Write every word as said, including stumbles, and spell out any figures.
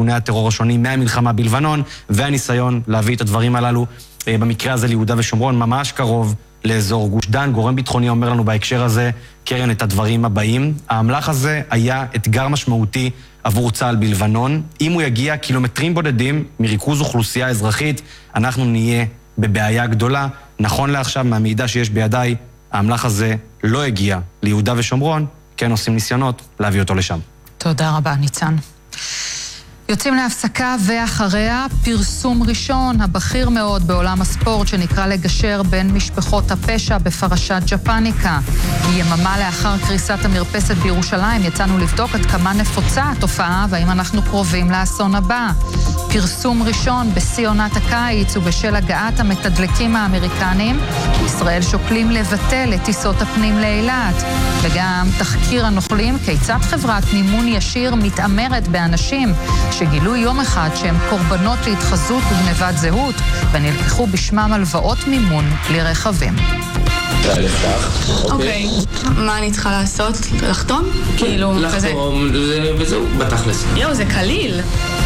ארגוני הטרור השונים מהמלחמה בלבנון, והניסיון להביא את הדברים הללו, במקרה הזה ליהודה ושומרון, ממש קרוב לאזור גוש דן. גורם ביטחוני אומר לנו בהקשר הזה, קרן, את הדברים הבאים. האמל"ח הזה היה אתגר משמעותי עבור צה"ל בלבנון. אם הוא יגיע קילומטרים בודדים מריכוז אוכלוסייה אזרחית, אנחנו נהיה בבעיה גדולה. נכון לעכשיו, מהמידע שיש בידיי, האמל"ח הזה לא הגיע ליהודה ושומרון, כן עושים ניסיונות להביא אותו לשם. תודה רבה, ניצן. יוצאים להפסקה ואחריה פרסום ראשון, הבכיר מאוד בעולם הספורט, שנקרא לגשר בין משפחות הפשע בפרשת ג'פניקה. יממה לאחר קריסת המרפסת בירושלים יצאנו לבדוק עד כמה נפוצה התופעה והאם אנחנו קרובים לאסון הבא. פרסום ראשון בשיא עונת הקיץ ובשל הגעת המתדלקים האמריקנים, ישראל שוקלים לבטל את טיסות הפנים לאילת. וגם תחקיר הנוכלים כיצד חברת מימון ישיר מתאמרת באנשים שגילו יום אחד שהם קורבנות להתחזות וגנבת זהות ונלקחו בשמם הלוואות מימון לרכבים. אוקיי, מה אני צריכה לעשות? לחתום? כאילו, כזה. לחתום, וזהו, בתכלס. יואו, זה קליל.